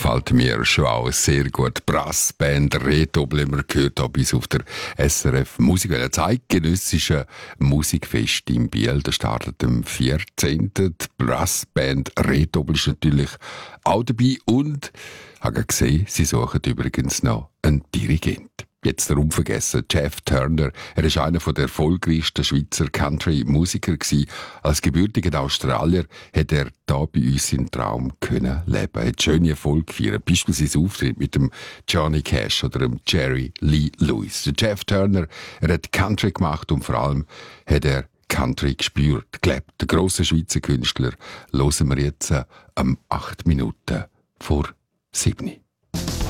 gefällt mir schon auch sehr gut. Brassband Rehdoppel haben wir gehört, hier bis auf der SRF Musik. Ein zeitgenössisches Musikfest in Biel, das startet am 14. Die Brassband Rehdoppel ist natürlich auch dabei und ich habe gesehen, sie suchen übrigens noch einen Dirigent. Jetzt der unvergessen Jeff Turner. Er ist einer der erfolgreichsten Schweizer Country-Musiker gewesen. Als gebürtiger Australier hat er da bei uns seinen Traum können leben. Er hat schöne Erfolge gefeiert. Beispielsweise Auftritt mit dem Johnny Cash oder dem Jerry Lee Lewis. Der Jeff Turner, er hat Country gemacht und vor allem hat er Country gespürt, gelebt. Der grosse Schweizer Künstler hören wir jetzt 8 Minuten vor 7.